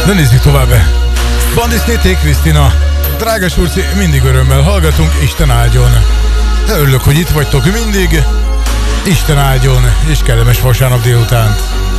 De nézzük tovább. Bandisné Krisztina. Drága Surci, mindig örömmel hallgatunk, Isten áldjon. Örülök, hogy itt vagytok mindig. Isten áldjon, és kellemes vasárnap délutánt.